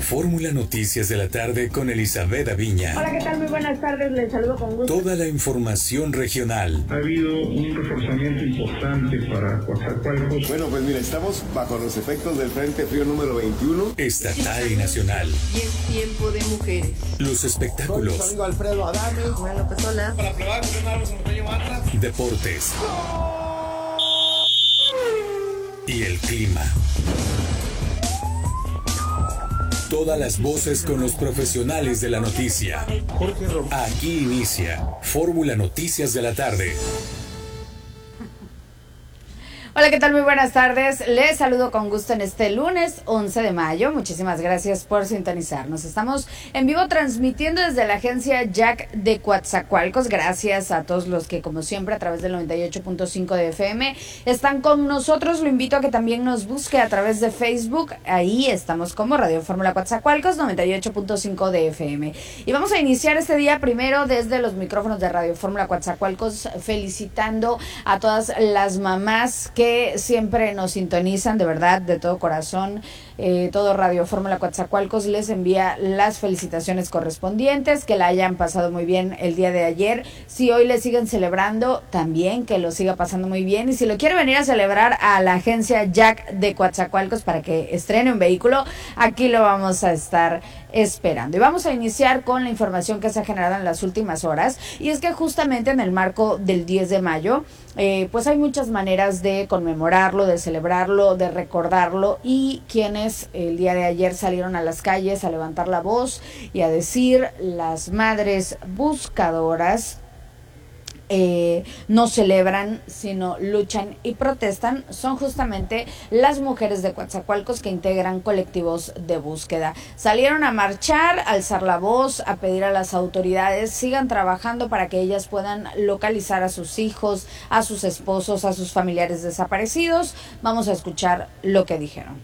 Fórmula Noticias de la tarde con Elizabeth Aviña. Hola, ¿qué tal? Muy buenas tardes, les saludo con gusto. Toda la información regional. Ha habido un reforzamiento importante para Coatzacoalcos. Bueno, pues mira, estamos bajo los efectos del Frente Frío número 21. Estatal y nacional. Y es tiempo de mujeres. Los espectáculos. Soy amigo Alfredo Adame. Juan López Sola. Para probar con un árbol se me cayó atrás. Deportes. Y el clima. Todas las voces con los profesionales de la noticia. Aquí inicia Fórmula Noticias de la tarde. Hola, ¿qué tal? Muy buenas tardes. Les saludo con gusto en este lunes 11 de mayo. Muchísimas gracias por sintonizarnos. Estamos en vivo transmitiendo desde la agencia Jack de Coatzacoalcos. Gracias a todos los que, como siempre, a través del 98.5 de FM están con nosotros. Lo invito a que también nos busque a través de Facebook. Ahí estamos como Radio Fórmula Coatzacoalcos 98.5 de FM. Y vamos a iniciar este día primero desde los micrófonos de Radio Fórmula Coatzacoalcos, felicitando a todas las mamás que siempre nos sintonizan, de verdad, de todo corazón. Todo Radio Fórmula Coatzacoalcos les envía las felicitaciones correspondientes, que la hayan pasado muy bien el día de ayer. Si hoy le siguen celebrando, también que lo siga pasando muy bien. Y si lo quiere venir a celebrar a la agencia Jack de Coatzacoalcos para que estrene un vehículo, aquí lo vamos a estar esperando. Y vamos a iniciar con la información que se ha generado en las últimas horas. Y es que justamente en el marco del 10 de mayo, pues hay muchas maneras de conmemorarlo, de celebrarlo, de recordarlo, y quienes el día de ayer salieron a las calles a levantar la voz y a decir: las madres buscadoras no celebran, sino luchan y protestan, son justamente las mujeres de Coatzacoalcos que integran colectivos de búsqueda. Salieron a marchar, a alzar la voz, a pedir a las autoridades sigan trabajando para que ellas puedan localizar a sus hijos, a sus esposos, a sus familiares desaparecidos. Vamos a escuchar lo que dijeron.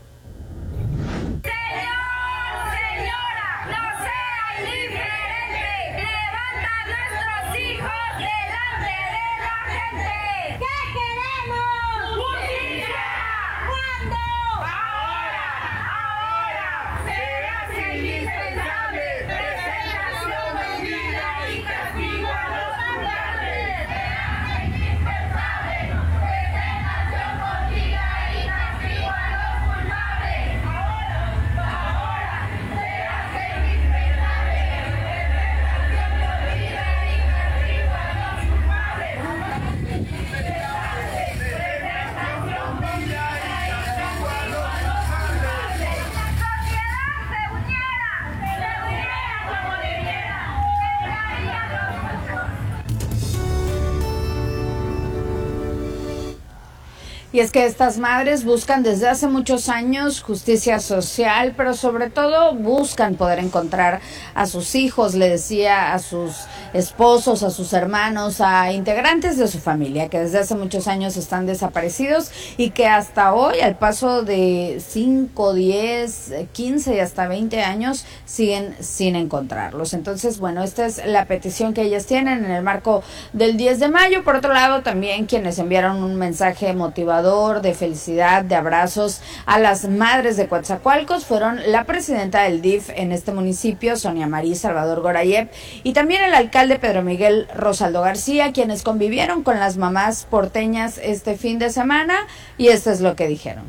Y es que estas madres buscan desde hace muchos años justicia social, pero sobre todo buscan poder encontrar a sus hijos, le decía, a sus esposos, a sus hermanos, a integrantes de su familia que desde hace muchos años están desaparecidos y que hasta hoy, al paso de 5, 10, 15 y hasta 20 años, siguen sin encontrarlos. Entonces, bueno, esta es la petición que ellas tienen en el marco del 10 de mayo. Por otro lado, también quienes enviaron un mensaje motivador, de felicidad, de abrazos a las madres de Coatzacoalcos fueron la presidenta del DIF en este municipio, Sonia María Salvador Gorayev, y también el alcalde Pedro Miguel Rosaldo García, quienes convivieron con las mamás porteñas este fin de semana, y esto es lo que dijeron.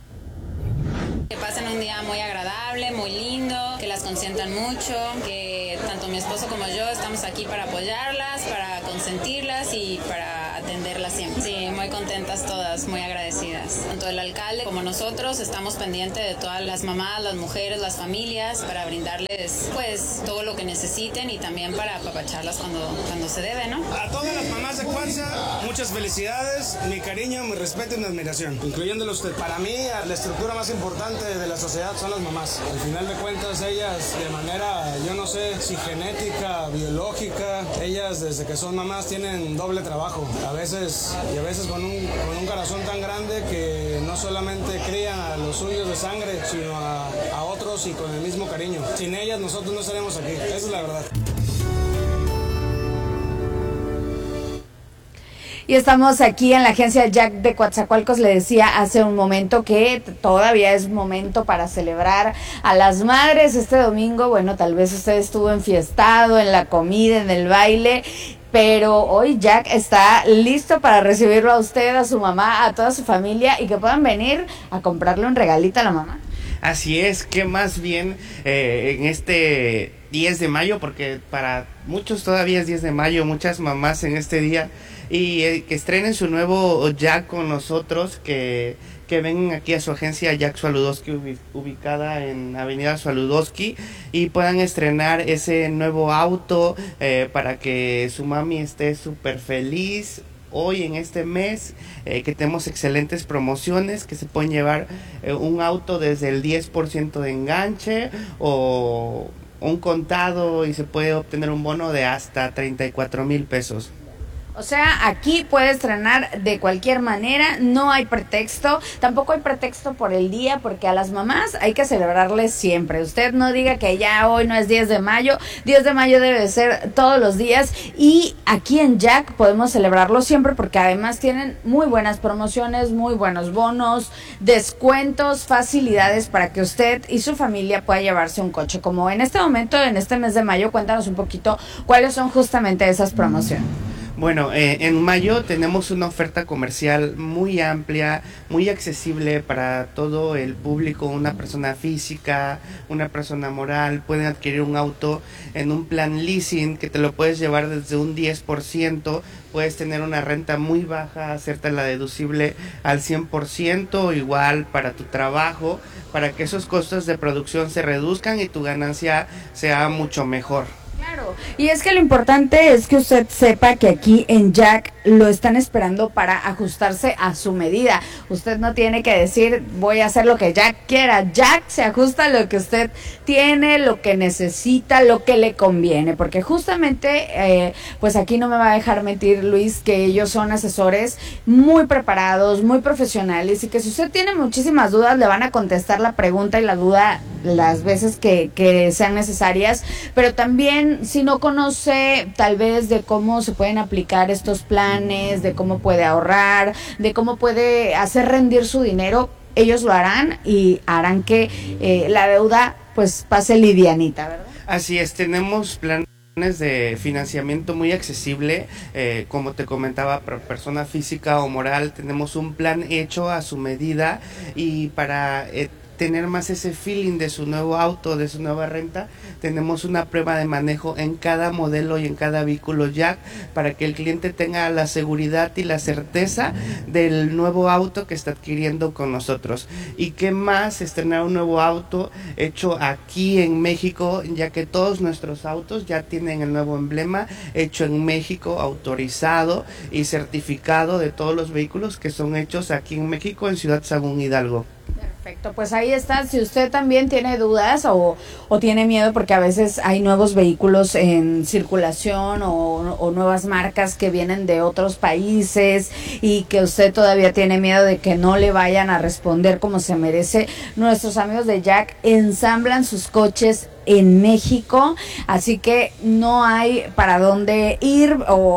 Que pasen un día muy agradable, muy lindo, que las consientan mucho, que tanto mi esposo como yo estamos aquí para apoyarlas, para consentirlas y para atenderlas siempre. Sí, muy contentas todas, muy agradecidas. Tanto el alcalde como nosotros estamos pendientes de todas las mamás, las mujeres, las familias, para brindarles pues todo lo que necesiten y también para apapacharlas cuando se debe, ¿no? A todas las mamás de Coatza, muchas felicidades, mi cariño, mi respeto y mi admiración, incluyéndolo usted. Para mí, la estructura más importante de la sociedad son las mamás. Al final de cuentas, ellas de manera, yo no sé si genética, biológica, ellas desde que son mamás tienen doble trabajo. A veces con un corazón tan grande que no solamente crían a los suyos de sangre, sino a otros y con el mismo cariño. Sin ellas nosotros no estaríamos aquí, esa es la verdad. Y estamos aquí en la agencia Jack de Coatzacoalcos. Le decía hace un momento que todavía es momento para celebrar a las madres este domingo. Bueno, tal vez usted estuvo enfiestado en la comida, en el baile, pero hoy Jack está listo para recibirlo a usted, a su mamá, a toda su familia, y que puedan venir a comprarle un regalito a la mamá. Así es, que más bien en este 10 de mayo, porque para muchos todavía es 10 de mayo, muchas mamás en este día, y que estrenen su nuevo Jack con nosotros, que vengan aquí a su agencia Jack Swaludowski, ubicada en Avenida Swaludowski, y puedan estrenar ese nuevo auto para que su mami esté súper feliz. Hoy en este mes que tenemos excelentes promociones, que se pueden llevar un auto desde el 10% de enganche o un contado, y se puede obtener un bono de hasta 34,000 pesos. O sea, aquí puede estrenar de cualquier manera, no hay pretexto, tampoco hay pretexto por el día, porque a las mamás hay que celebrarles siempre. Usted no diga que ya hoy no es 10 de mayo, 10 de mayo debe de ser todos los días, y aquí en Jack podemos celebrarlo siempre, porque además tienen muy buenas promociones, muy buenos bonos, descuentos, facilidades para que usted y su familia pueda llevarse un coche. Como en este momento, en este mes de mayo, cuéntanos un poquito cuáles son justamente esas promociones. Bueno, en mayo tenemos una oferta comercial muy amplia, muy accesible para todo el público. Una persona física, una persona moral, pueden adquirir un auto en un plan leasing que te lo puedes llevar desde un 10%, puedes tener una renta muy baja, hacerte la deducible al 100%, igual para tu trabajo, para que esos costos de producción se reduzcan y tu ganancia sea mucho mejor. Claro, y es que lo importante es que usted sepa que aquí en Jack lo están esperando para ajustarse a su medida. Usted no tiene que decir voy a hacer lo que Jack quiera. Jack se ajusta a lo que usted tiene, lo que necesita, lo que le conviene, porque justamente pues aquí no me va a dejar mentir Luis, que ellos son asesores muy preparados, muy profesionales, y que si usted tiene muchísimas dudas le van a contestar la pregunta y la duda las veces que sean necesarias, pero también si no conoce tal vez de cómo se pueden aplicar estos planes, de cómo puede ahorrar, de cómo puede hacer rendir su dinero, ellos lo harán y harán que la deuda pues pase livianita, ¿verdad? Así es, tenemos planes de financiamiento muy accesible, como te comentaba, para persona física o moral. Tenemos un plan hecho a su medida, y para tener más ese feeling de su nuevo auto, de su nueva renta, tenemos una prueba de manejo en cada modelo y en cada vehículo Jack, para que el cliente tenga la seguridad y la certeza del nuevo auto que está adquiriendo con nosotros. Y qué más estrenar un nuevo auto hecho aquí en México, ya que todos nuestros autos ya tienen el nuevo emblema hecho en México, autorizado y certificado de todos los vehículos que son hechos aquí en México, en Ciudad Sagún, Hidalgo. Perfecto, pues ahí está. Si usted también tiene dudas o tiene miedo, porque a veces hay nuevos vehículos en circulación o nuevas marcas que vienen de otros países, y que usted todavía tiene miedo de que no le vayan a responder como se merece, nuestros amigos de Jack ensamblan sus coches en México, así que no hay para dónde ir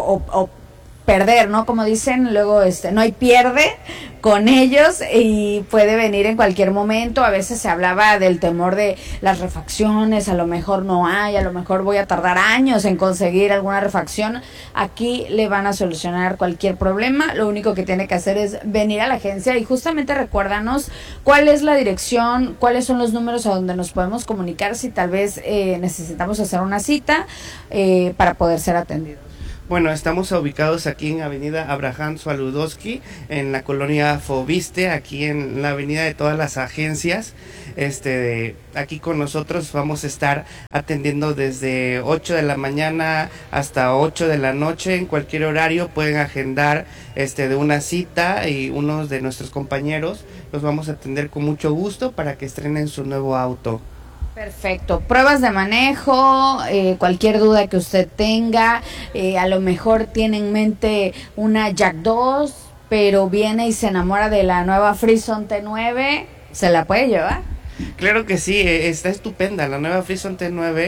o perder, ¿no? Como dicen, luego no hay pierde con ellos, y puede venir en cualquier momento. A veces se hablaba del temor de las refacciones, a lo mejor no hay, a lo mejor voy a tardar años en conseguir alguna refacción. Aquí le van a solucionar cualquier problema. Lo único que tiene que hacer es venir a la agencia, y justamente recuérdanos cuál es la dirección, cuáles son los números a donde nos podemos comunicar si tal vez necesitamos hacer una cita para poder ser atendidos. Bueno, estamos ubicados aquí en Avenida Abraham Swaludowski, en la colonia Fobiste, aquí en la avenida de todas las agencias. Aquí con nosotros vamos a estar atendiendo desde 8 de la mañana hasta 8 de la noche. En cualquier horario pueden agendar de una cita, y unos de nuestros compañeros los vamos a atender con mucho gusto para que estrenen su nuevo auto. Perfecto, pruebas de manejo, cualquier duda que usted tenga, a lo mejor tiene en mente una Jack 2, pero viene y se enamora de la nueva Frison T9, ¿se la puede llevar? Claro que sí, está estupenda. La nueva Frison T9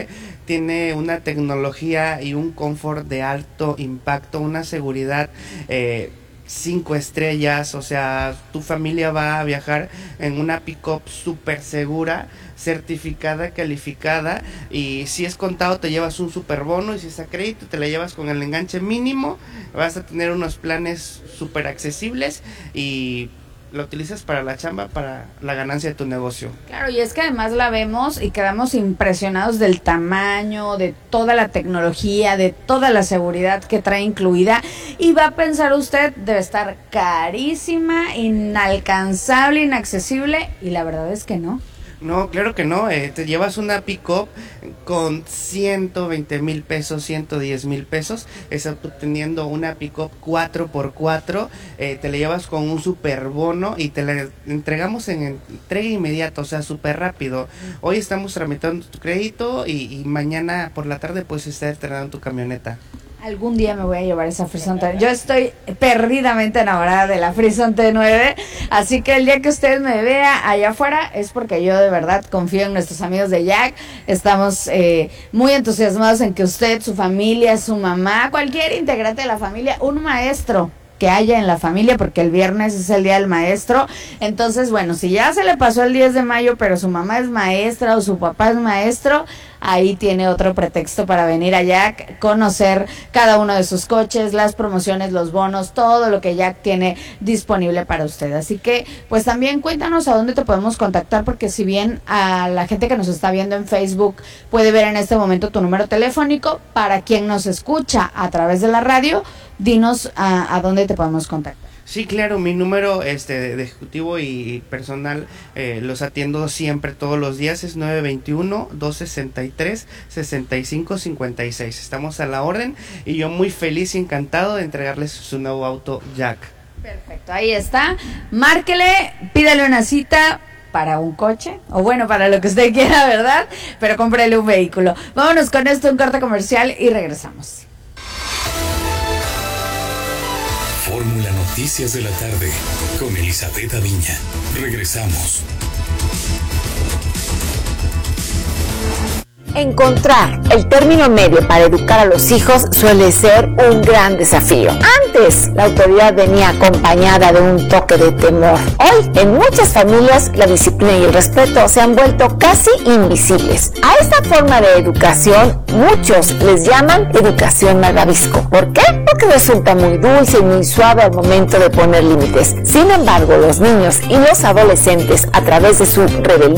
tiene una tecnología y un confort de alto impacto, una seguridad 5 estrellas, o sea, tu familia va a viajar en una pick-up súper segura, certificada, calificada, y si es contado te llevas un super bono, y si es a crédito te la llevas con el enganche mínimo, vas a tener unos planes súper accesibles y lo utilizas para la chamba, para la ganancia de tu negocio. Claro, y es que además la vemos y quedamos impresionados del tamaño, de toda la tecnología, de toda la seguridad que trae incluida, y va a pensar usted, debe estar carísima, inalcanzable, inaccesible, y la verdad es que no. No, claro que no, te llevas una pick-up con 120,000 pesos, 110,000 pesos, estás obteniendo una pick-up 4x4, te la llevas con un super bono y te la entregamos en entrega inmediata, o sea, súper rápido. Hoy estamos tramitando tu crédito y mañana por la tarde puedes estar estrenando tu camioneta. Algún día me voy a llevar esa Frison T9. Yo estoy perdidamente enamorada de la Frison T9, así que el día que usted me vea allá afuera es porque yo de verdad confío en nuestros amigos de Jack. Estamos muy entusiasmados en que usted, su familia, su mamá, cualquier integrante de la familia, un maestro que haya en la familia, porque el viernes es el día del maestro. Entonces, bueno, si ya se le pasó el 10 de mayo, pero su mamá es maestra o su papá es maestro, ahí tiene otro pretexto para venir a Jack, conocer cada uno de sus coches, las promociones, los bonos, todo lo que Jack tiene disponible para usted. Así que, pues también cuéntanos a dónde te podemos contactar, porque si bien a la gente que nos está viendo en Facebook puede ver en este momento tu número telefónico, para quien nos escucha a través de la radio, dinos a dónde te podemos contactar. Sí, claro, mi número de ejecutivo y personal los atiendo siempre, todos los días, es 921-263-6556. Estamos a la orden y yo muy feliz y encantado de entregarles su nuevo auto Jack. Perfecto, ahí está. Márquele, pídale una cita para un coche, o bueno, para lo que usted quiera, ¿verdad? Pero cómprele un vehículo. Vámonos con esto, un corte comercial y regresamos. Fórmula Noticias de la tarde con Elizabeth Aviña. Regresamos. Encontrar el término medio para educar a los hijos suele ser un gran desafío. Antes, la autoridad venía acompañada de un toque de temor. Hoy, en muchas familias, la disciplina y el respeto se han vuelto casi invisibles. A esta forma de educación, muchos les llaman educación malvavisco. ¿Por qué? Porque resulta muy dulce y muy suave al momento de poner límites. Sin embargo, los niños y los adolescentes, a través de su rebeldía,